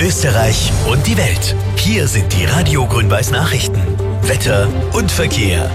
Österreich und die Welt. Hier sind die Radio Grün-Weiß Nachrichten. Wetter und Verkehr.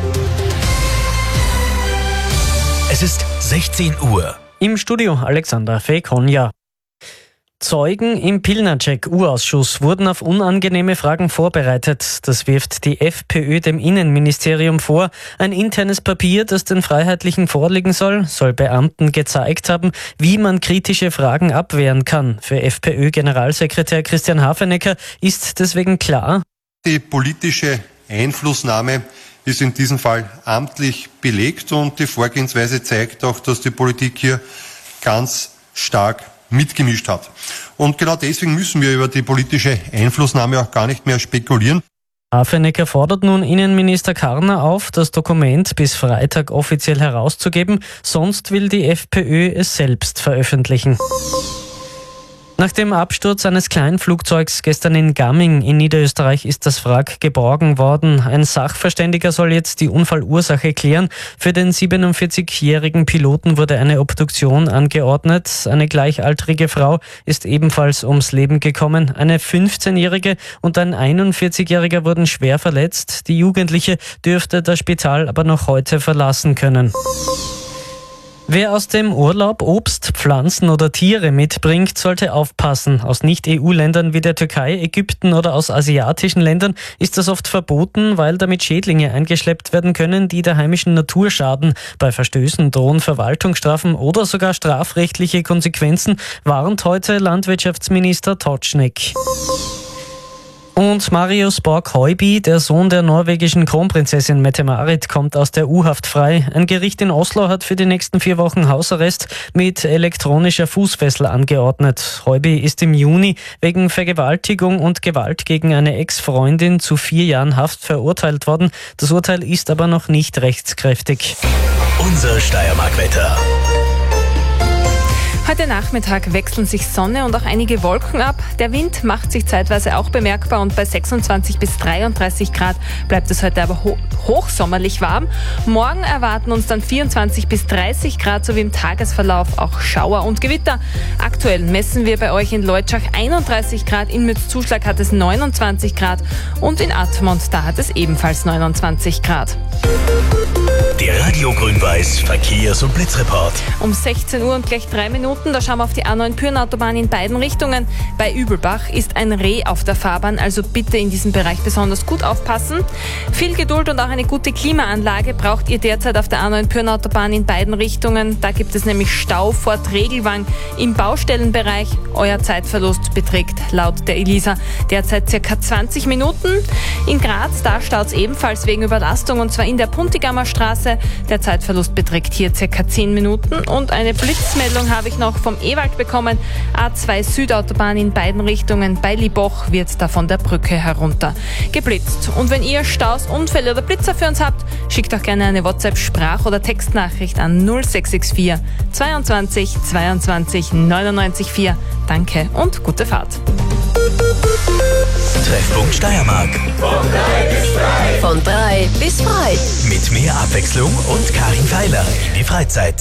Es ist 16 Uhr. Im Studio Alexander Fekonja. Zeugen im Pilnacek-U-Ausschuss wurden auf unangenehme Fragen vorbereitet. Das wirft die FPÖ dem Innenministerium vor. Ein internes Papier, das den Freiheitlichen vorliegen soll Beamten gezeigt haben, wie man kritische Fragen abwehren kann. Für FPÖ-Generalsekretär Christian Hafenecker ist deswegen klar: Die politische Einflussnahme ist in diesem Fall amtlich belegt und die Vorgehensweise zeigt auch, dass die Politik hier ganz stark mitgemischt hat. Und genau deswegen müssen wir über die politische Einflussnahme auch gar nicht mehr spekulieren. Hafenecker fordert nun Innenminister Karner auf, das Dokument bis Freitag offiziell herauszugeben, sonst will die FPÖ es selbst veröffentlichen. Nach dem Absturz eines Kleinflugzeugs gestern in Gamming in Niederösterreich ist das Wrack geborgen worden. Ein Sachverständiger soll jetzt die Unfallursache klären. Für den 47-jährigen Piloten wurde eine Obduktion angeordnet. Eine gleichaltrige Frau ist ebenfalls ums Leben gekommen. Eine 15-jährige und ein 41-jähriger wurden schwer verletzt. Die Jugendliche dürfte das Spital aber noch heute verlassen können. Wer aus dem Urlaub Obst, Pflanzen oder Tiere mitbringt, sollte aufpassen. Aus Nicht-EU-Ländern wie der Türkei, Ägypten oder aus asiatischen Ländern ist das oft verboten, weil damit Schädlinge eingeschleppt werden können, die der heimischen Natur schaden. Bei Verstößen drohen Verwaltungsstrafen oder sogar strafrechtliche Konsequenzen, warnt heute Landwirtschaftsminister Totschnig. Und Marius Borg-Heuby, der Sohn der norwegischen Kronprinzessin Mette-Marit, kommt aus der U-Haft frei. Ein Gericht in Oslo hat für die nächsten 4 Wochen Hausarrest mit elektronischer Fußfessel angeordnet. Heuby ist im Juni wegen Vergewaltigung und Gewalt gegen eine Ex-Freundin zu 4 Jahren Haft verurteilt worden. Das Urteil ist aber noch nicht rechtskräftig. Unser Steiermark-Wetter. Heute Nachmittag wechseln sich Sonne und auch einige Wolken ab. Der Wind macht sich zeitweise auch bemerkbar und bei 26 bis 33 Grad bleibt es heute aber hochsommerlich warm. Morgen erwarten uns dann 24 bis 30 Grad sowie im Tagesverlauf auch Schauer und Gewitter. Aktuell messen wir bei euch in Leutschach 31 Grad, in Mützzuschlag hat es 29 Grad und in Admont, da hat es ebenfalls 29 Grad. Der Radio Grün-Weiß Verkehrs- und Blitzreport. Um 16 Uhr und gleich 3 Minuten, da schauen wir auf die A9-Pyhrn-Autobahn in beiden Richtungen. Bei Übelbach ist ein Reh auf der Fahrbahn, also bitte in diesem Bereich besonders gut aufpassen. Viel Geduld und auch eine gute Klimaanlage braucht ihr derzeit auf der A9-Pyhrn-Autobahn in beiden Richtungen. Da gibt es nämlich Stau vor Tregelwang im Baustellenbereich. Euer Zeitverlust beträgt laut der Elisa derzeit ca. 20 Minuten. In Graz, da staut es ebenfalls wegen Überlastung und zwar in der Puntigammer Straße. Der Zeitverlust beträgt hier ca. 10 Minuten. Und eine Blitzmeldung habe ich noch vom Ewald bekommen. A2 Südautobahn in beiden Richtungen. Bei Liboch wird da von der Brücke herunter geblitzt. Und wenn ihr Staus, Unfälle oder Blitzer für uns habt, schickt doch gerne eine WhatsApp-Sprach- oder Textnachricht an 0664 22 22 99 4. Danke und gute Fahrt. Treffpunkt Steiermark. Von 3 bis frei. Mit mehr Abwechslung und Karin Feiler in die Freizeit.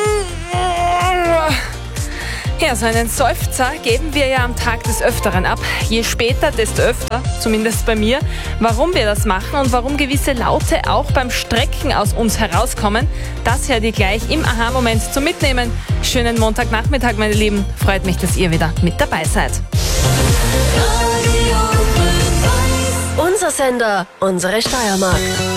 Ja, so einen Seufzer geben wir ja am Tag des Öfteren ab. Je später, desto öfter, zumindest bei mir. Warum wir das machen und warum gewisse Laute auch beim Strecken aus uns herauskommen, das hört ihr gleich im Aha-Moment zum Mitnehmen. Schönen Montagnachmittag, meine Lieben. Freut mich, dass ihr wieder mit dabei seid. Unser Sender, unsere Steiermark.